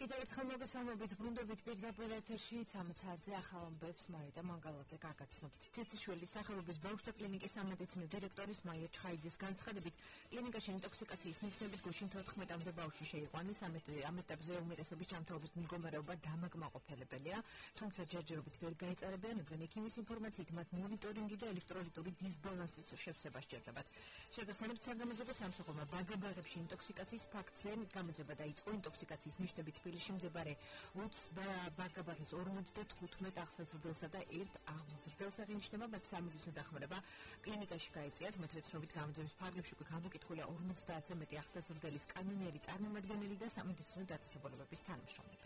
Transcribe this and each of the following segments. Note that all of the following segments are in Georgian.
კიდევ ერთხელ მოგესალმებით, ბრუნდებით პირდაპირ ეთერში 13 საათზე ახალ ამბებს მარიტა მანგალაძე გაგაცნობთ. ცეცხლიშვილის სახელობის ბავშვთა კლინიკის სამედიცინო დირექტორის მაია ჩხაიძის განცხადებით, კლინიკაში ინტოქსიკაციის ნიშნებით გუშინ 14-მდე ბავშვი შეიყვანეს, ამ ეტაპზე უმეტესობის ჯანმრთელობის მდგომარეობა დამაკმაყოფილებელია, თუმცა ჯერჯერობით ვერ გაეწარებიან, რადგან ექიმის ინფორმაციით მათ მონიტორინგი და ელექტროლიტური დისბალანსის შეფსება სჭირდებათ. შეგახსენებთ, საგამოძიებო სამსახურმა ბაგაბაღებში ინტოქსიკაციის ფაქტზე გამოძიება დაიწყო. ინტოქსიკაციის ნიშნებით თბილისში მდებარე 20 ბაგაბაღის 55 აღსაზრდელსა და 1 აღმზრდელს აღინიშნება, მათ სამედიცინო დახმარება კლინიკაში გაეწიათ. მათივე ცნობით გამოძიების ფარგლებში უკვე გამოკითხულია 50-ზე მეტი აღსაზრდელის კანონიერი წარმომადგენელი და სამედიცინო დაწესებულებების თანამშრომლები.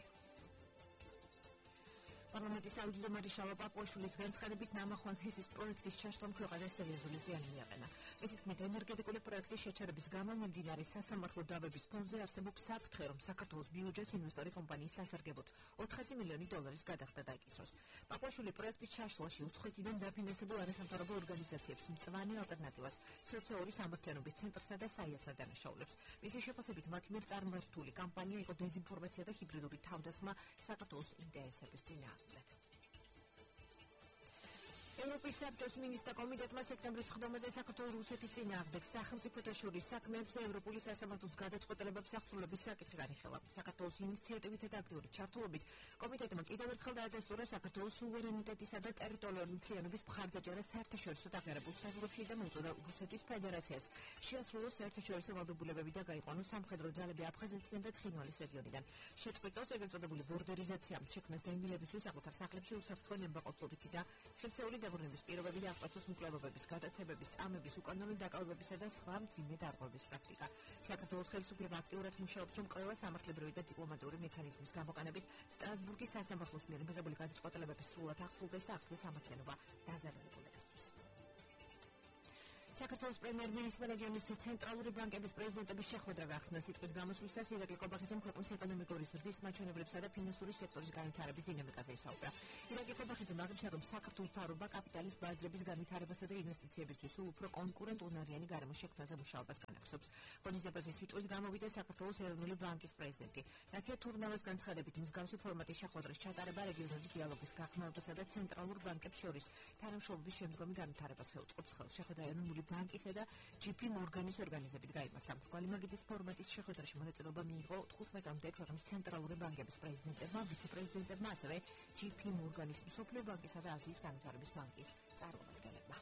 პარლამენტის საუჯდომარი მარიშალა პაპუაშვილის განცხადებით, ნამახვან ჰესის პროექტის ჩაშლამ ქვეყანას სერიოზული ზიანი მიაყენა. მისი თქმით, ენერგეტიკული პროექტის შეჩერების გამო მიმდინარე სასამართლო დავების ფონზე არსებობს საფრთხე, რომ საქართველოს ბიუჯეტს ინვესტორი კომპანიის სასარგებლოდ 400 მილიონი დოლარის გადახდა დაიკისროს. პაპუაშვილი პროექტის ჩაშლაში უცხოეთიდან დაფინანსებულ არასამთავრობო ორგანიზაციებს მწვანე ალტერნატივას, სოციალური სამართლიანობის ცენტრსა და საიასა დანაშაულებს. მისი შეფასებით, მათ მიერ წარმართული კამპანია იყო დეზინფორმაცია და ჰიბრიდული თავდასხმა საქართველოს ინტერესების წინააღმდეგ. ევროპის საბჭოს მინისტრთა კომიტეტმა სექტემბრის სხდომაზე საქართველოს რუსეთის წინააღმდეგ სახელმწიფოთა შორის საქმეებზე ევროპული სასამართლოს გადაწყვეტილებების აღსრულების საკითხი განიხილა. საქართველოს ინიციატივითა და აქტიური ჩართულობით კომიტეტმა კიდევ ერთხელ დაადასტურა საქართველოს სუვერენიტეტისა და ტერიტორიული მთლიანობის მხარდაჭერა საერთაშორისო დაღერებულ საზღვრებში და მოუწოდა რუსეთის ფედერაციას შეასრულოს საერთაშორისო ვალდებულებები და გაიყვანოს სამხედრო ძალები აფხაზეთიდან და ცხინვალის რეგიონიდან. შეწყვიტოს ეგრეთ წოდებული ბორდერიზაციამ შექმნას დაინგილებისთვის საკუთარ სახლებში უსაფრთხო ნებაყოფლობითი და ხელსეული დაბრუნების პირობები და აღკვეთოს მკვლელობების, გადაცემების, წამების, უკანონო დაკავებებისა და სხვა მძიმე დარღვევის პრაქტიკა. საქართველოს ხელისუფლება აქტიურად მუშაობს, რომ ყველა სამართლებრივი და დიპლომატიური მექანიზმის გამოყენებით სტრასბურგის სასამართლოს მიერ მიღებული გადაწყვეტილებების სრულად აღსრულდეს და აღდგეს სამართლიანობა დაზარალებულებისთვის. საქართველოს პრემიერ-მინისტრმა რეგიონის ცენტრალური ბანკების პრეზიდენტების შეხვედრა გახსნა. სიტყვით გამოსვლისას ირაკლი ყობახიძემ ქვეყნის ეკონომიკური ზრდის, მაჩვენებლებსა და ფინანსური სექტორის განვითარების დინამიკაზე ისაუბრა. ირაკლი ყობახიძემ აღნიშნა, რომ საქართველოს მთავრობა კაპიტალის ბაზრების განვითარებასა და ინვესტიციებისთვის სულ უფრო კონკურენტუნარიანი გარემო შექმნაზე მუშაობას განაგრძობს. ღონისძიებაზე სიტყვით გამოვიდა საქართველოს ეროვნული ბანკის პრეზიდენტი. დაქია თურნავას განცხადებით, მსგავსი ფორმატის შეხვედრის ჩატარება რეგიონული დიალოგის გაღრმავებასა და ცენტრალურ ბანკებს შორის თანამშრომლობის შემდგომი განვითარებას ხელუწყობს ხელს. შეხვედრა ეროვნული ბანკისა და JP Morgan-ის ორგანიზებით გაიმართა. მრგვალი ფორმატის შეხვედრაში მონაწილეობა მიიღო 15-მდე ქვეყნის ცენტრალური ბანკების პრეზიდენტებმა, ვიცე-პრეზიდენტებმა, ასევე JP Morgan-ის მსოფლიო ბანკისა და აზიის განვითარების ბანკის წარმომადგენლებმა.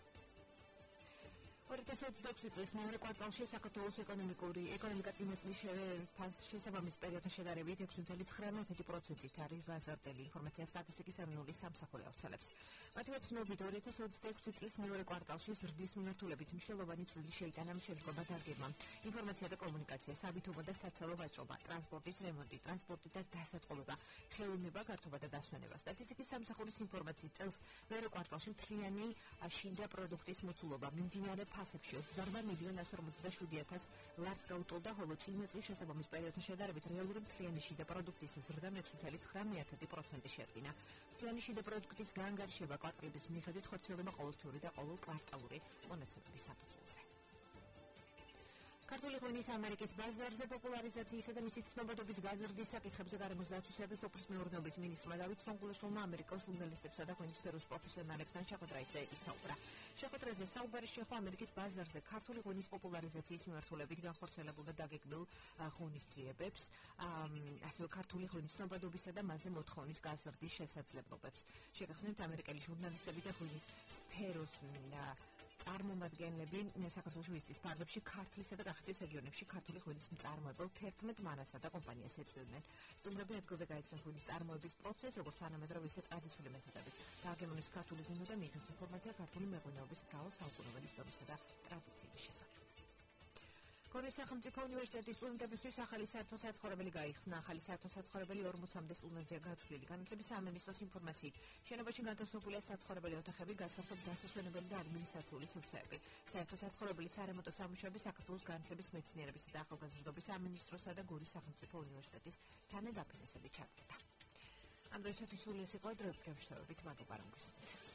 2026 წლის მეორე კვარტალში საქართველოს ეკონომიკა წინასწრის შესაბამის პერიოდთან შედარებით 6.9%-ით არის გაზრდილი. ინფორმაცია სტატისტიკის ეროვნული სამსახური ავრცელებს. მათივე ცნობით 2026 წლის მეორე კვარტალში ზრდის მიმართულებით მნიშვნელოვანი წვლილი შეიტანა შემდგომ დარგებმა. ინფორმაცია და კომუნიკაცია, საბითუმო და საცალო ვაჭრობა, ტრანსპორტის რემონტი, ტრანსპორტი და დასაწყობება, ხელოვნება, გართობა და დასვენება. სტატისტიკის სამსახურის ინფორმაციით წელს მეორე კვარტალში მთლიანი შინდა პროდუქტის მოცულობა მიმდინარე ფასებში 28,147,000 ლარს გაუტოლდა, ხოლო წინა წლის შესაბამის პერიოდთან შედარებით რეალური მთლიანი შიდა პროდუქტის ზრდა 6.9% შეადგინა. მთლიანი შიდა პროდუქტის გაანგარიშება კვარტალების მიხედვით ხორციელდება ყოველთვიური და ყოველკვარტალური მონაცემების საფუძველზე. ქართული ღვინის ამერიკის ბაზარზე პოპულარიზაციისა და მისი ცნობადობის გაზრდის საკითხებზე გარემოს დაცვისა და სოფლის მეურნეობის მინისტრმა დავით სონგულაშვილმა ამერიკელ ჟურნალისტებსა და ღვინის სფეროს პროფესიონალებთან შეხვედრა ისაუბრა. შეხვედრაზე საუბარი შეხვდა ამერიკის ბაზარზე ქართული ღვინის პოპულარიზაციის მიმართულებით განხორციელებულ და დაგეგმილ ღონისძიებებს, ასევე ქართული ღვინის ცნობადობისა და მასზე მოთხოვნის გაზრდის შესაძლებლობებს. შეგახსენებთ, ამერიკელი ჟურნალისტები და ღვინის სფეროს წარმომადგენლები საქართველოს ვიზიტის ფარგლებში ქართლისა და კახეთის რეგიონებში ქართული ღვინის მწარმოებელ 11 მანასა და კომპანიას ეწვივნენ. სტუმრები ადგილზე გაიცნეს ღვინის წარმოების პროცესს, როგორც თანამედროვე, ისე ტრადიციული მეთოდებით. დააგემონეს ქართული ღვინო და მიიღეს ინფორმაცია ქართული მეღვინეობის მრავალ საუკუნოვანი ისტორიისა და ტრადიციების შესახებ. გორის სახელმწიფო უნივერსიტეტის სტუდენტებისთვის ახალი საერთო საცხოვრებელი გაიხსნა. ახალი საერთო საცხოვრებელი 40-მდე სტუდენტზე გათვლილი. განათლების სამინისტროს ინფორმაციით, შენობაში განთავსებულია საცხოვრებელი ოთახები, გასართობ დასასვენებელი და ადმინისტრაციული სივრცეები. საერთო საცხოვრებელი სარემონტო სამუშაოები საქართველოს განათლების, მეცნიერებისა და ახალგაზრდობის სამინისტროსა და გორის სახელმწიფო უნივერსიტეტის თანადაფინანსებით ჩატარდა. ამ დროისთვის სულ ეს იყო დროებით გამშვიდობებით, მადლობა რომ გესმით.